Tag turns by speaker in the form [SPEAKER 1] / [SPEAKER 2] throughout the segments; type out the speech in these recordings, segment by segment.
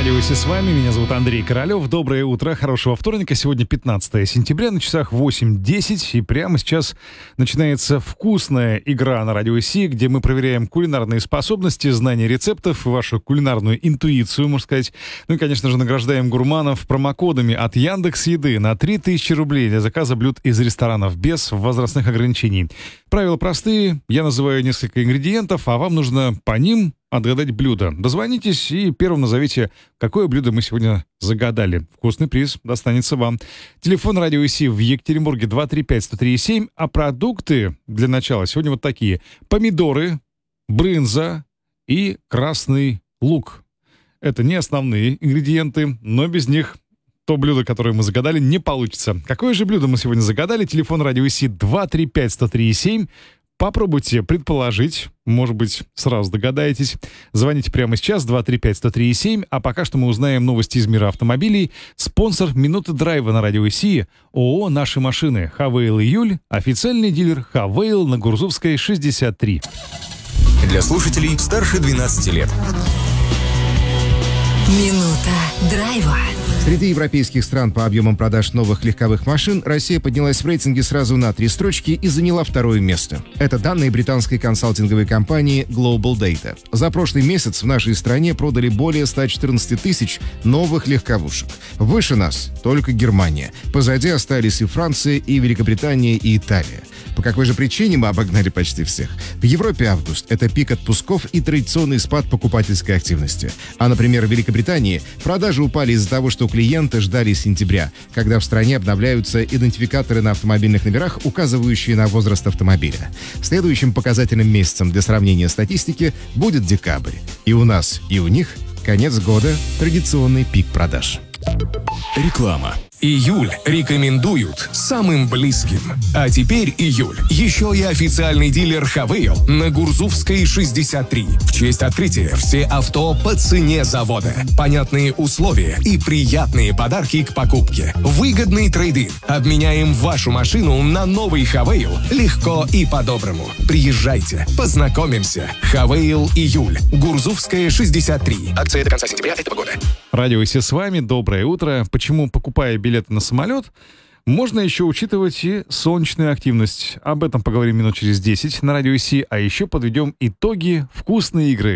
[SPEAKER 1] Радио «Си» с вами, меня зовут Андрей Королёв. Доброе утро, хорошего вторника. Сегодня 15 сентября, на часах 8:10. И прямо сейчас начинается вкусная игра на Радио «Си», где мы проверяем кулинарные способности, знания рецептов, вашу кулинарную интуицию, можно сказать. Ну и, конечно же, награждаем гурманов промокодами от Яндекс.Еды на 3000 рублей для заказа блюд из ресторанов без возрастных ограничений. Правила простые. Я называю несколько ингредиентов, а вам нужно по ним отгадать блюдо. Дозвонитесь и первым назовите, какое блюдо мы сегодня загадали. Вкусный приз достанется вам. Телефон Радио «Си» в Екатеринбурге 235-103-7. А продукты для начала сегодня вот такие. Помидоры, брынза и красный лук. Это не основные ингредиенты, но без них то блюдо, которое мы загадали, не получится. Какое же блюдо мы сегодня загадали? Телефон Радио «Си» 235-103-7. Попробуйте предположить, может быть, сразу догадаетесь. Звоните прямо сейчас, 235-103-7. А пока что мы узнаем новости из мира автомобилей. Спонсор «Минуты драйва» на Радио «Си» ООО «Наши машины». Хавейл Июль, официальный дилер Хавейл на Гурзувской, 63.
[SPEAKER 2] Для слушателей старше 12 лет.
[SPEAKER 3] Минута драйва.
[SPEAKER 4] Среди европейских стран по объемам продаж новых легковых машин Россия поднялась в рейтинге сразу на 3 строчки и заняла 2-е место. Это данные британской консалтинговой компании Global Data. За прошлый месяц в нашей стране продали более 114 тысяч новых легковушек. Выше нас только Германия. Позади остались и Франция, и Великобритания, и Италия. По какой же причине мы обогнали почти всех? В Европе август – это пик отпусков и традиционный спад покупательской активности. А, например, в Великобритании продажи упали из-за того, что клиенты ждали сентября, когда в стране обновляются идентификаторы на автомобильных номерах, указывающие на возраст автомобиля. Следующим показательным месяцем для сравнения статистики будет декабрь. И у нас, и у них конец года – традиционный пик продаж.
[SPEAKER 2] Реклама. Июль рекомендуют самым близким. А теперь июль. Еще и официальный дилер Хавейл на Гурзувской, 63. В честь открытия все авто по цене завода. Понятные условия и приятные подарки к покупке. Выгодный трейд-ин. Обменяем вашу машину на новый Хавейл легко и по-доброму. Приезжайте, познакомимся. Хавейл Июль. Гурзувская, 63. Акция до конца сентября этого года.
[SPEAKER 1] Радио «Си» с вами. Доброе утро. Почему, покупая билеты на самолет, можно еще учитывать и солнечную активность? Об этом поговорим минут через 10 на Радио «Си», а еще подведем итоги вкусной игры.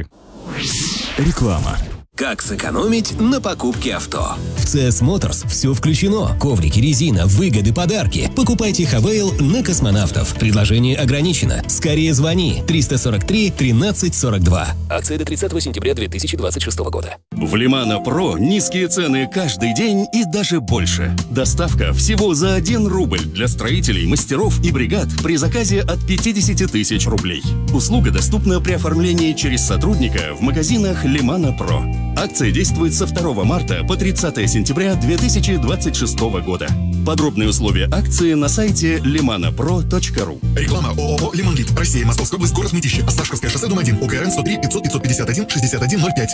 [SPEAKER 2] Реклама.
[SPEAKER 5] Как сэкономить на покупке авто?
[SPEAKER 6] В CS Motors все включено. Коврики, резина, выгоды, подарки. Покупайте Хавейл на космонавтов. Предложение ограничено. Скорее звони. 343 13 42.
[SPEAKER 5] Акция до 30 сентября 2026 года.
[SPEAKER 7] В Лимано Про низкие цены каждый день и даже больше. Доставка всего за 1 рубль для строителей, мастеров и бригад при заказе от 50 тысяч рублей. Услуга доступна при оформлении через сотрудника в магазинах Лимано Про. Акция действует со 2 марта по 30 сентября 2026 года. Подробные условия акции на сайте limanapro.ru.
[SPEAKER 8] Реклама ООО «Лимонлит». Россия, Московская область, город Мытищи. Осташковская шоссе, дом 1. УКРН 103 500 551 6105.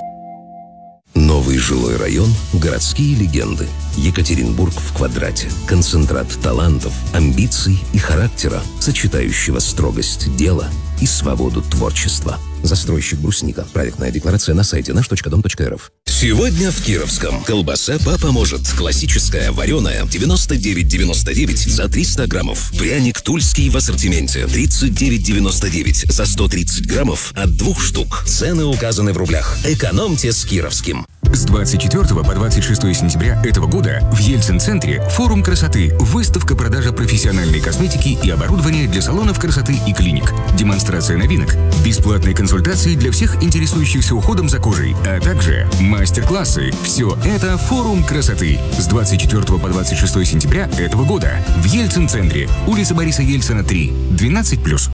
[SPEAKER 9] Новый жилой район, городские легенды. Екатеринбург в квадрате. Концентрат талантов, амбиций и характера, сочетающего строгость дела и свободу творчества. Застройщик «Брусника». Проектная декларация на сайте наш.дом.рф.
[SPEAKER 5] Сегодня в Кировском. Колбаса «Папа может». Классическая, вареная, 99,99 за 300 граммов. Пряник тульский в ассортименте, 39,99 за 130 граммов от 2 штук. Цены указаны в рублях. Экономьте с Кировским.
[SPEAKER 2] С 24 по 26 сентября этого года в Ельцин-центре форум красоты, выставка продажа профессиональной косметики и оборудования для салонов красоты и клиник, демонстрация новинок, бесплатные консультации для всех интересующихся уходом за кожей, а также мастер-классы. Все это форум красоты с 24 по 26 сентября этого года в Ельцин-центре, улица Бориса Ельцина, 3, 12+.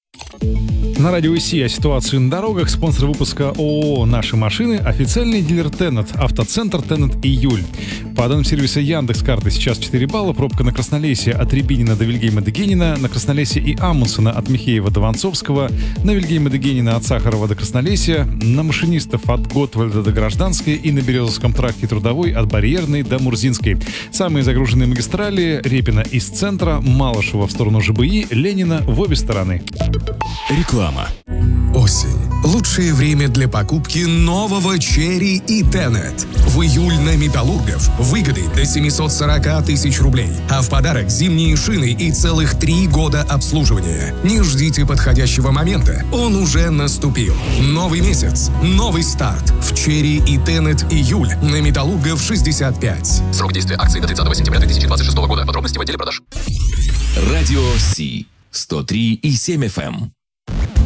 [SPEAKER 1] На Радио «Си» о ситуации на дорогах. Спонсор выпуска ООО «Наши машины», официальный дилер Теннет, автоцентр Теннет Июль. По данным сервиса Яндекс.Карты сейчас 4 балла, пробка на Краснолесье от Рябинина до Вильгельма-де-Генина, на Краснолесье и Амундсена от Михеева до Вонцовского, на Вильгельма-де-Генина от Сахарова до Краснолесья, на машинистов от Готвальда до Гражданской и на Березовском тракте Трудовой от Барьерной до Мурзинской. Самые загруженные магистрали: Репина из центра, Малышева в сторону ЖБИ, Ленина в обе стороны.
[SPEAKER 2] Реклама. Осень. Лучшее время для покупки нового Cherry и Tenet. В июль на Металлургов выгоды до 740 тысяч рублей. А в подарок зимние шины и целых 3 года обслуживания. Не ждите подходящего момента. Он уже наступил. Новый месяц. Новый старт. В Cherry и Tenet июль на Металлургов 65.
[SPEAKER 10] Срок действия акции до 30 сентября 2026 года. Подробности в отделе продаж.
[SPEAKER 5] Радио Си 103,7 FM.